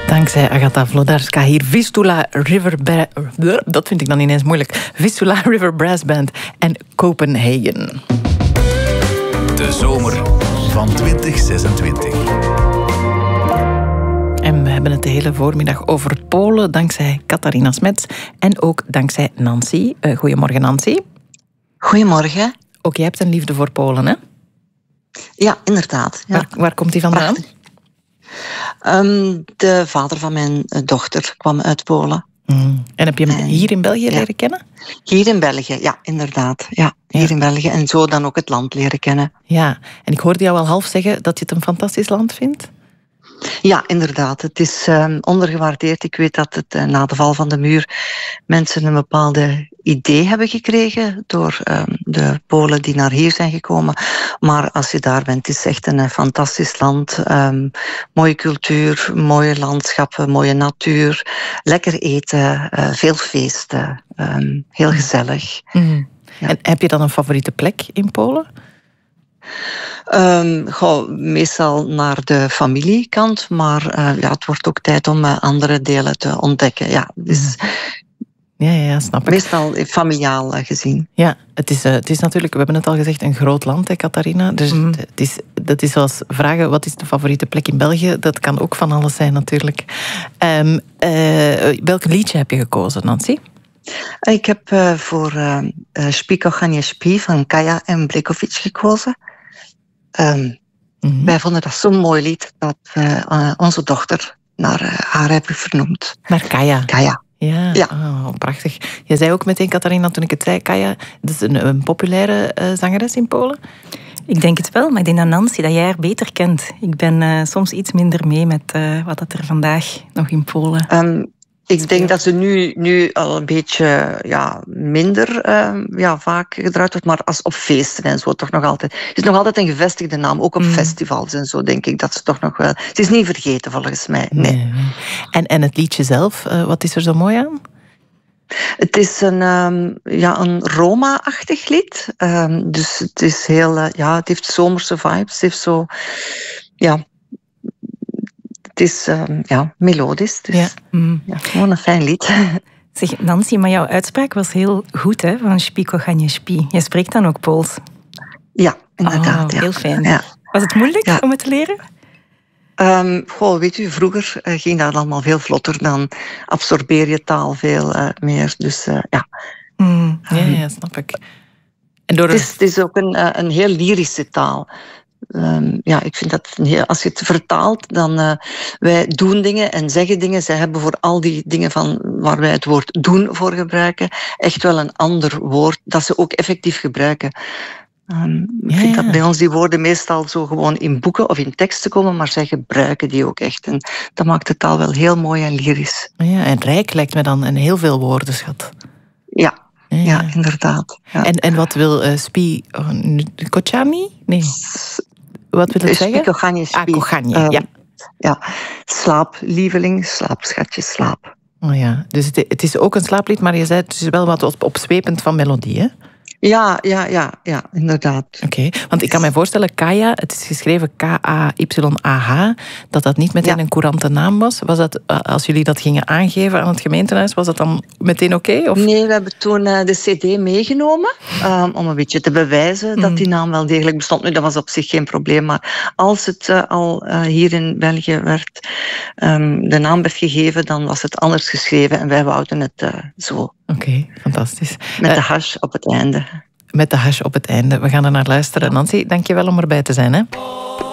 Dankzij Agatha Vlodarska hier Vistula River... Dat vind ik dan ineens moeilijk. Vistula River Brass Band en Copenhagen. De zomer van 2026. En we hebben het de hele voormiddag over Polen, dankzij Catharina Smets en ook dankzij Nancy. Goedemorgen, Nancy. Goedemorgen. Ook jij hebt een liefde voor Polen, hè? Ja, inderdaad. Ja. Waar komt die vandaan? De vader van mijn dochter kwam uit Polen. En heb je hem hier in België leren kennen? Hier in België, ja, inderdaad. Ja, hier in België. En zo dan ook het land leren kennen. Ja, en ik hoorde jou al half zeggen dat je het een fantastisch land vindt. Ja, inderdaad. Het is ondergewaardeerd. Ik weet dat het na de val van de muur mensen een bepaalde idee hebben gekregen door de Polen die naar hier zijn gekomen. Maar als je daar bent, het is echt een fantastisch land. Mooie cultuur, mooie landschappen, mooie natuur. Lekker eten, veel feesten. Heel gezellig. Ja. En heb je dan een favoriete plek in Polen? Meestal naar de familiekant, maar het wordt ook tijd om andere delen te ontdekken. Ja, dus ja, snap ik. Meestal familiaal gezien. Ja, het is natuurlijk, we hebben het al gezegd, een groot land, hè, Catharina. Dus dat is zoals vragen, wat is de favoriete plek in België? Dat kan ook van alles zijn, natuurlijk. Welk liedje heb je gekozen, Nancy? Ik heb voor Śpi kochanie śpi van Kaja en Blekovic gekozen. Wij vonden dat zo'n mooi lied dat we onze dochter naar haar hebben vernoemd. Naar Kaja? Kaja. Ja. Oh, prachtig. Je zei ook meteen, Catharina, toen ik het zei, Kaja, dat is een populaire zangeres in Polen? Ik denk het wel, maar ik denk dat Nancy, dat jij haar beter kent. Ik ben soms iets minder mee met wat er vandaag nog in Polen... Ik denk dat ze nu al een beetje minder vaak gedraaid wordt, maar als op feesten en zo toch nog altijd. Het is nog altijd een gevestigde naam, ook op festivals en zo denk ik dat ze toch nog wel... Ze is niet vergeten volgens mij, nee. En het liedje zelf, wat is er zo mooi aan? Het is een Roma-achtig lied. Dus het is heel... het heeft zomerse vibes, het heeft zo... Het is melodisch, dus gewoon een fijn lied. Zeg, Nancy, maar jouw uitspraak was heel goed, hè, van Śpi kochanie śpi. Jij spreekt dan ook Pools? Ja, inderdaad. Heel fijn. Ja. Was het moeilijk om het te leren? Weet u, vroeger ging dat allemaal veel vlotter. Dan absorbeer je taal veel meer. Dus Ja, snap ik. En het is ook een heel lyrische taal. Ik vind dat als je het vertaalt, dan wij doen dingen en zeggen dingen. Zij hebben voor al die dingen van waar wij het woord doen voor gebruiken, echt wel een ander woord dat ze ook effectief gebruiken. Ik vind dat bij ons die woorden meestal zo gewoon in boeken of in teksten komen, maar zij gebruiken die ook echt. En dat maakt de taal wel heel mooi en lyrisch. Ja, en rijk lijkt me dan, en heel veel woordenschat. Ja, inderdaad. Ja. En wat wil Śpi kochanie? Nee. Wat wil het zeggen? Kochanie, śpi. Kochanie, ja. Slaap, lieveling, slaap, schatje, slaap. Oh ja, dus het is ook een slaaplied, maar je zei het is wel wat opzwepend van melodie, hè? Ja, inderdaad. Oké, want ik kan me voorstellen, Kaja, het is geschreven K-A-Y-A-H, dat niet meteen een courante naam was. Was dat, als jullie dat gingen aangeven aan het gemeentehuis, was dat dan meteen oké? Nee, we hebben toen de cd meegenomen, om een beetje te bewijzen dat die naam wel degelijk bestond. Nu, dat was op zich geen probleem, maar als het al hier in België werd, de naam werd gegeven, dan was het anders geschreven en wij wouden het zo. Oké, fantastisch. Met de hash op het einde. Met de hash op het einde. We gaan er naar luisteren. Nancy, dank je wel om erbij te zijn, hè?